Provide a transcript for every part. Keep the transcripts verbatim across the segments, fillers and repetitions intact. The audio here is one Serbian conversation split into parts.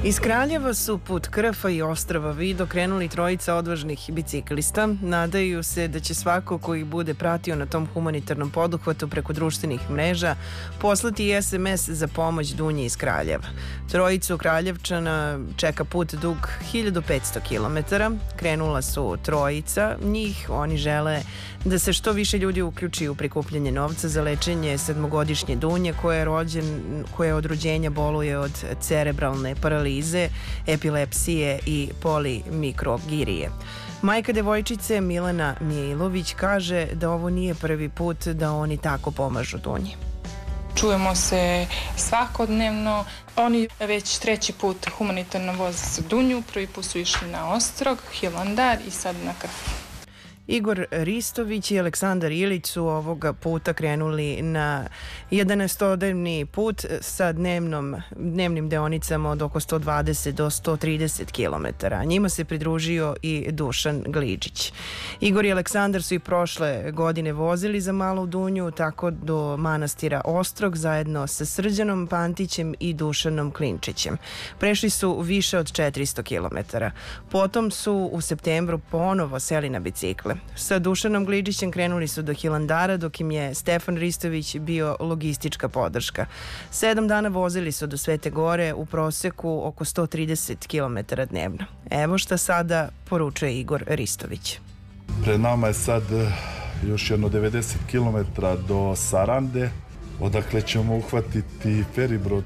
Iz Kraljeva su put Krfa i ostrva Vido krenuli trojica odvažnih biciklista. Nadaju se da će svako ko ih bude pratio na tom humanitarnom poduhvatu preko društvenih mreža poslati es em es za pomoć Dunji iz Kraljeva. Trojicu Kraljevčana čeka put dug hiljadu petsto kilometara. Krenula su trojica. Njih oni žele da se što više ljudi uključi u prikupljanje novca za lečenje sedmogodišnje Dunje koja je, rođen, koja od rođenja boluje od cerebralne paralize, epilepsije i polimikrogirije. Majka devojčice Milena Mijailović kaže da ovo nije prvi put da oni tako pomažu Dunji. Čujemo se svakodnevno. Oni već treći put humanitarno voze Dunju. Prvi put su išli na Ostrog, Hilandar i sad na Krf. Igor Ristović i Aleksandar Ilić su ovoga puta krenuli na jedanaestodnevni put sa dnevnom, dnevnim deonicama od oko sto dvadeset do sto trideset kilometara. Njima se pridružio i Dušan Gliđić. Igor i Aleksandar su i prošle godine vozili za Malu Dunju, tako do manastira Ostrog zajedno sa Srđanom Pantićem i Dušanom Klinčićem. Prešli su više od četiristo kilometara. Potom su u septembru ponovo seli na bicikle. Sa Dušanom Gliđićem krenuli su do Hilandara, dok im je Stefan Ristović bio logistička podrška. Sedam dana vozili su do Svete Gore, u proseku oko sto trideset kilometara dnevno. Evo šta sada poručuje Igor Ristović. Pred nama je sad još jedno devedeset kilometara do Sarande, odakle ćemo uhvatiti feribrod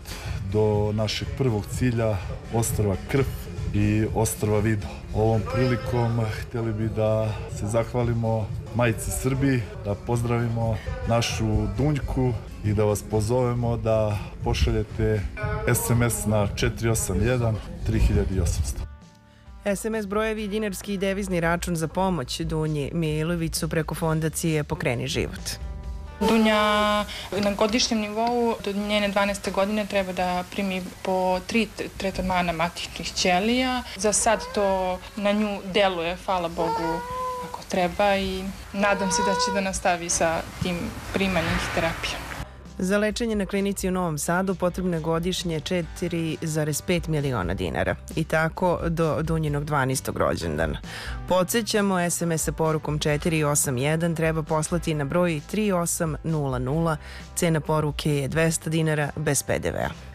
do našeg prvog cilja, ostrva Krf i ostrva Vido. Ovom prilikom htjeli bi da se zahvalimo Majci Srbiji, da pozdravimo našu Dunjku i da vas pozovemo da pošaljete es em es na četiri osam jedan tri hiljade osamsto. es em es brojevi i dinarski i devizni račun za pomoć Dunji Mijailović su preko fondacije Pokreni život. Dunja na godišnjem nivou do njene dvanaeste godine treba da primi po tri tretmana matičnih ćelija. Za sad to na nju deluje, hvala Bogu, ako treba, i nadam se da će da nastavi sa tim primanjem terapija. Za lečenje na klinici u Novom Sadu potrebno je godišnje četiri zarez pet miliona dinara i tako do Dunjinog dvanaestog rođendana. Podsjećamo, es em es sa porukom četiri osam jedan treba poslati na broj tri osam nula nula. Cena poruke je dvesta dinara bez pe de ve a.